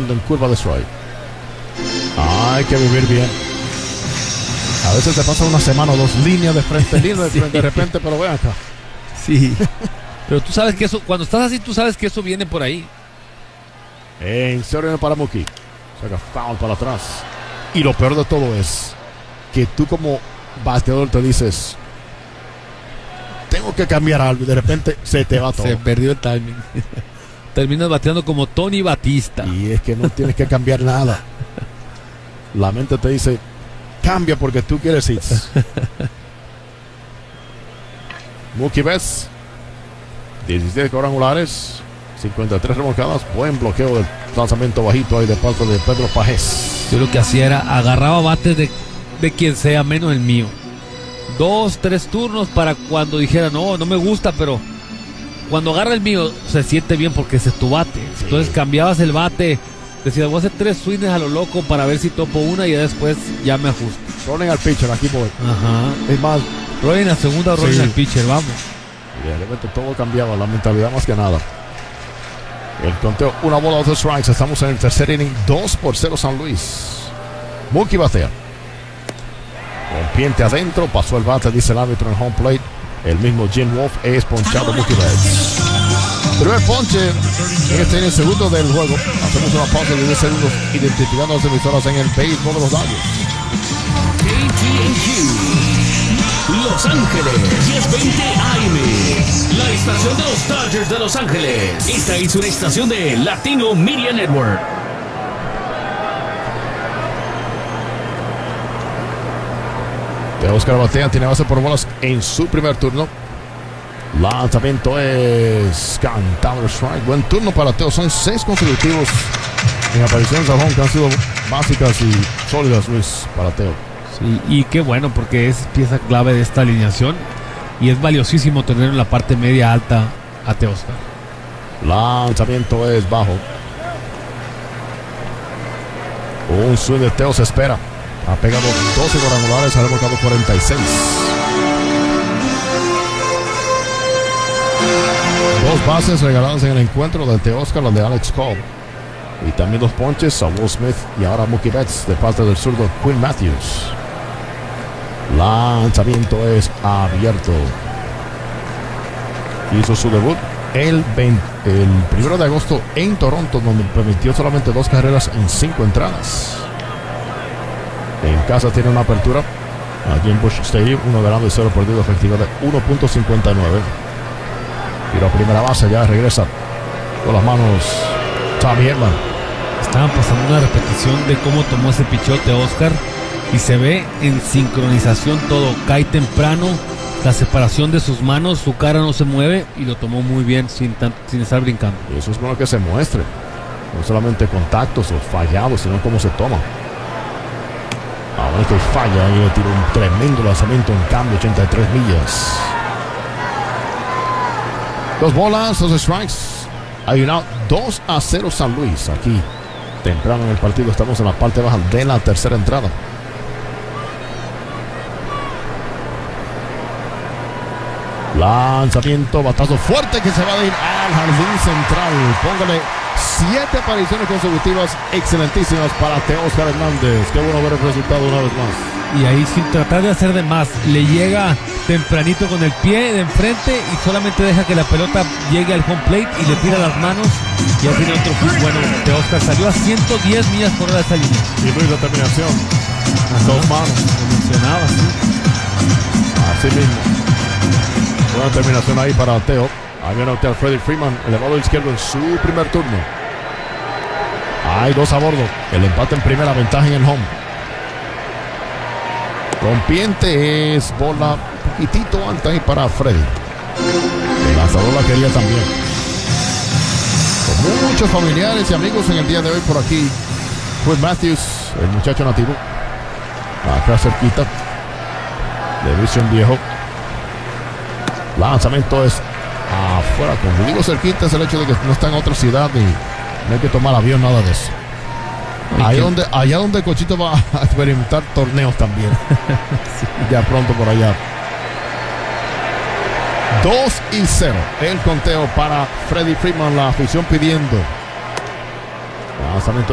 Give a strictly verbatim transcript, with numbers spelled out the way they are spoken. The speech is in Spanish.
bateando en curva de strike. Hay que vivir bien. A veces te pasa una semana o dos líneas de frente, línea de frente, sí. De repente, pero ve acá. Sí. Pero tú sabes que eso, cuando estás así, tú sabes que eso viene por ahí. En serio para Mookie. Saca foul para atrás. Y lo peor de todo es que tú como bateador te dices, tengo que cambiar algo, y de repente se te va todo. Se perdió el timing. Terminas bateando como Tony Batista. Y es que no tienes que cambiar nada. La mente te dice, cambia porque tú quieres hits. Mookie Betts, diecisiete cuadrangulares, cincuenta y tres remolcadas. Buen bloqueo del lanzamiento bajito ahí de parte de Pedro Pagés. Yo lo que hacía era agarraba bates de, de quien sea menos el mío. Dos, tres turnos para cuando dijera no, no me gusta, pero cuando agarra el mío se siente bien porque ese es tu bate. Sí. Entonces cambiabas el bate, decías voy a hacer tres swings a lo loco para ver si topo una y ya después ya me ajusto. Rolling al pitcher, aquí voy. Ajá. Es más, rolling a segunda, rolling sí. al pitcher, vamos. Y de repente todo cambiaba, la mentalidad más que nada. El conteo, una bola, dos strikes. Estamos en el tercer inning, dos por cero San Luis. Mookie batea. Rompiente adentro, pasó el bate, dice el árbitro en home plate. El mismo Jim Wolf es ponchado Mookie Betts. Primer ponche en este inning, segundo del juego. Hacemos una pausa de diez segundos identificando las emisoras en el béisbol de los Dodgers. K T N Q Los Ángeles, diez veinte A M, la estación de los Dodgers de Los Ángeles. Esta es una estación de Latino Media Network. Oscar batea, tiene base por bolas en su primer turno. Lanzamiento es cantado strike. Buen turno para Teo. Son seis consecutivos en apariciones al home que han sido básicas y sólidas, Luis, para Teo. Sí, y qué bueno porque es pieza clave de esta alineación y es valiosísimo tener en la parte media alta a Teo Oscar. Lanzamiento es bajo. Un swing de Teo se espera. Ha pegado doce cuadrangulares, ha remolcado cuarenta y seis. Dos bases regaladas en el encuentro de Teo Oscar, la de Alex Cobb. Y también dos ponches a Will Smith y ahora Mookie Betts de parte del zurdo Quinn Matthews. Lanzamiento es abierto. Hizo su debut el, veinte, el primero de agosto en Toronto, donde permitió solamente dos carreras en cinco entradas. En casa tiene una apertura allí en Busch Stadium, uno ganado y cero perdido, efectividad de uno punto cincuenta y nueve. Tiro a primera base, ya regresa con las manos Tommy Edman. Estaban pasando una repetición de cómo tomó ese pichote Oscar y se ve en sincronización todo. Cae temprano, la separación de sus manos, su cara no se mueve y lo tomó muy bien sin, tan, sin estar brincando. Y eso es bueno que se muestre, no solamente contactos o fallados, sino cómo se toma. Ahora que falla y le tiró un tremendo lanzamiento en cambio, ochenta y tres millas. Dos bolas, dos strikes. Hay un out, dos a cero San Luis. Aquí, temprano en el partido, estamos en la parte baja de la tercera entrada. Lanzamiento, batazo fuerte que se va a ir al jardín central. Póngale siete apariciones consecutivas excelentísimas para Teo Oscar Hernández. Qué bueno ver el resultado una vez más. Y ahí sin tratar de hacer de más, le llega tempranito con el pie de enfrente y solamente deja que la pelota llegue al home plate y le tira las manos. Ya tiene otro hit bueno. Teo Oscar salió a ciento diez millas por hora de esa línea. Y Luis, la terminación. Ajá. Dos manos. Lo mencionaba, sí. Así mismo. Buena terminación ahí para Teo. Ahí viene a Freddie Freeman, elevado izquierdo en su primer turno. Hay dos a bordo. El empate en primera, ventaja en el home. Rompiente es bola un poquitito antes ahí para Freddy. El lanzador la quería también. Con muchos familiares y amigos en el día de hoy por aquí. Quinn Matthews, el muchacho nativo. Acá cerquita de Vision Viejo. Lanzamiento es afuera. Como digo cerquita es el hecho de que no está en otra ciudad y no hay que tomar avión, nada de eso. Allá donde, allá donde Cochito va a experimentar torneos también. Sí. Ya pronto por allá. dos y cero. El conteo para Freddie Freeman. La afición pidiendo. Lanzamiento